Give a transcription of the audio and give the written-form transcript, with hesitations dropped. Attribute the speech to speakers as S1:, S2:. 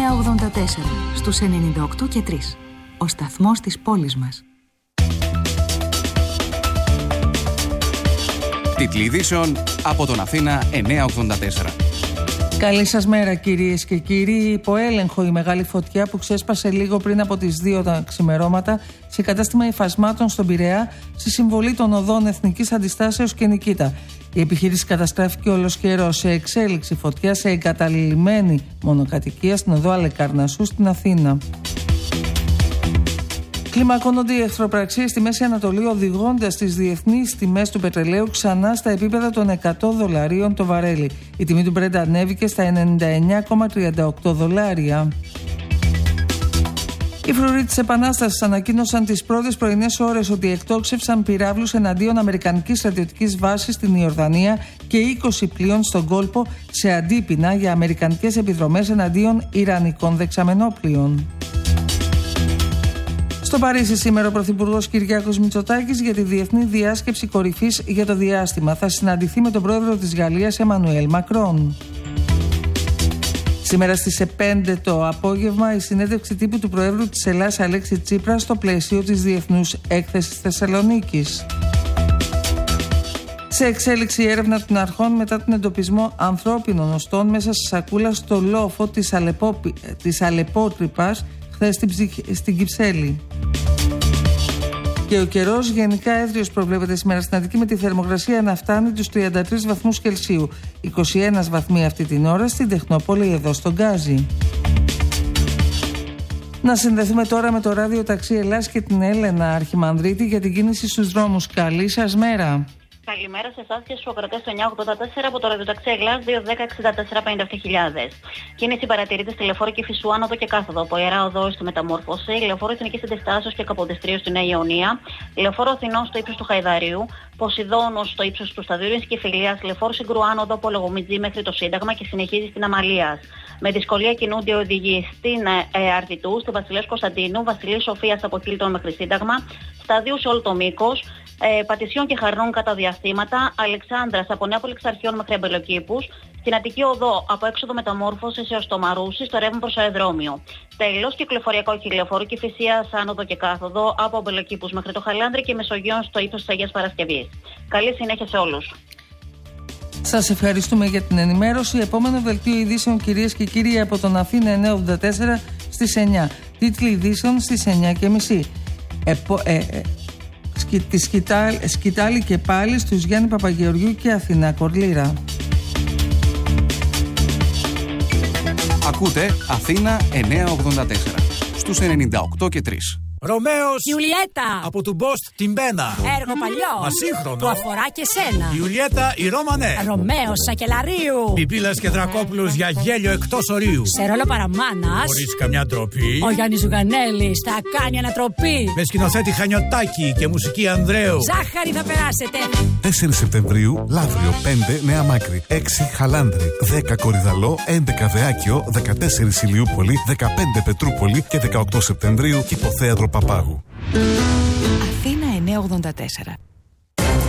S1: 984 στους 98 και 3. Ο σταθμός της πόλης μας.
S2: Τίτλοι ειδήσεων από τον Αθήνα 984.
S3: Καλή σας μέρα κυρίες και κύριοι. Υπό έλεγχο η μεγάλη φωτιά που ξέσπασε λίγο πριν από τις 2 τα ξημερώματα σε κατάστημα υφασμάτων στον Πειραιά, στη συμβολή των οδών Εθνικής Αντιστάσεως και Νικήτα. Η επιχείρηση καταστράφηκε ολοσχερός, σε εξέλιξη φωτιά σε εγκαταλειμμένη μονοκατοικία στην οδό Αλεκαρνασσού στην Αθήνα. Κλιμακώνονται οι εχθροπραξίες στη Μέση Ανατολή, οδηγώντας τις διεθνείς τιμές του πετρελαίου ξανά στα επίπεδα των $100 το βαρέλι. Η τιμή του Brent ανέβηκε στα $99,38. Οι φρουροί της Επανάστασης ανακοίνωσαν τις πρώτες πρωινές ώρες ότι εκτόξευσαν πυράβλους εναντίον αμερικανικής στρατιωτικής βάσης στην Ιορδανία και 20 πλοίων στον κόλπο σε αντίπεινα για αμερικανικές επιδρομές εναντίον ιρανικών δεξαμενόπλοιων. Στο Παρίσι σήμερα ο Πρωθυπουργός Κυριάκος Μητσοτάκης για τη Διεθνή Διάσκεψη Κορυφής για το Διάστημα θα συναντηθεί με τον πρόεδρο της Γαλλίας Εμμανουέλ Μακρόν. Σήμερα στις 5 το απόγευμα η συνέντευξη τύπου του Προέδρου της Ελλάδας Αλέξη Τσίπρα στο πλαίσιο της Διεθνούς Έκθεσης Θεσσαλονίκης. Σε εξέλιξη η έρευνα των αρχών μετά τον εντοπισμό ανθρώπινων οστών μέσα στη σακούλα στο λόφο της Αλεπότρυπας χθες στην Κυψέλη. Και ο καιρός γενικά έθριος προβλέπεται σήμερα στην Αττική, με τη θερμοκρασία να φτάνει τους 33 βαθμούς Κελσίου. 21 βαθμοί αυτή την ώρα στην Τεχνόπολη εδώ στον Γκάζι. Να συνδεθούμε τώρα με το ράδιο Ταξί Ελλάς και την Έλενα Αρχιμανδρίτη για την κίνηση στους δρόμους. Καλή σας μέρα.
S4: Καλημέρα σε εσάς και στους ακροατές του 984 από το ραδιοταξί Ελλάς 210-64-57.000. Κίνηση παρατηρείται στη Λεωφόρο Κηφισού άνοδο και κάθοδο. Από Ιερά Οδό στη Μεταμόρφωση, Λεωφόρο Εθνικής Αντιστάσεως και Καποδιστρίου στη Νέα Ιωνία, Λεωφόρο Αθηνών στο ύψος του Χαϊδαρίου, Ποσειδώνος στο ύψος του Σταδίου και Φιλίας, Λεωφόρο Συγκρού άνοδο από Λογομιτζή μέχρι το Σύνταγμα και συνεχίζει στην Αμαλίας. Με δυσκολία κινούνται οι οδηγοί στην Αρτιτού, στη Βασιλέως Κωνσταντίνου, Βασιλείου Σοφίας από Χίλτον μέχρι Σύνταγμα, Σταδίου σε όλο το μήκος, Πατησιών και Χαρνών κατά διαστήματα, Αλεξάνδρας από Νέαπολη Εξαρχείων μέχρι Αμπελοκήπους, στην Αττική Οδό από έξοδο Μεταμόρφωσης έως το Μαρούσι, στο ρεύμα προς αεροδρόμιο. Τέλος, κυκλοφοριακό χιλιοφόρο Κηφισίας άνοδο και κάθοδο από Αμπελοκήπους μέχρι το Χαλάνδρη και Μεσογείων στο ύψος της Αγίας Παρασκευής. Καλή συνέχεια σε όλους.
S3: Σας ευχαριστούμε για την ενημέρωση. Επόμενο δελτίο ειδήσεων, κυρίες και κύριοι, από τον Αθήνα 984 στις 9. Τίτλοι ειδήσεων στις 9:30. Τη σκητάλη και πάλι στους Γιάννη Παπαγεωργιού και Αθηνά Κορλήρα.
S2: Ακούτε Αθήνα 984 στους 98 και 3.
S5: Ρωμαίος
S6: Ιουλιέτα
S5: από του Μπόστ την Πένα.
S6: Έργο παλιό
S5: Ασύγχρονο
S6: που αφορά και σένα.
S5: Ιουλιέτα η Ρώμανε.
S6: Ρωμαίος Σακελαρίου.
S5: Πιπίλας και Δρακόπουλος για γέλιο εκτός ορίου.
S6: Σε ρόλο παραμάνας
S5: Χωρίς καμιά ντροπή.
S6: ο Γιάννης Ζουγανέλης θα κάνει ανατροπή.
S5: Με σκηνοθέτη Χανιωτάκη και μουσική Ανδρέου.
S6: Ζάχαρη θα περάσετε.
S7: 4 Σεπτεμβρίου, Λαύριο 5 Νέα Μάκρη, 6 Χαλάνδρη, 10 Κορυδαλό, 11 Δεάκιο, 14 Ηλιούπολη, 15 Πετρούπολη και 18 Σεπτεμβρίου Κηποθέατρο Παπάγου.
S1: Αθήνα 984.